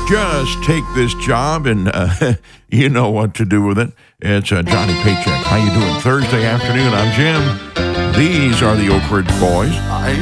Just take this job and you know what to do with it. It's Johnny Paycheck. How you doing? Thursday afternoon, I'm Jim. These are the Oak Ridge Boys.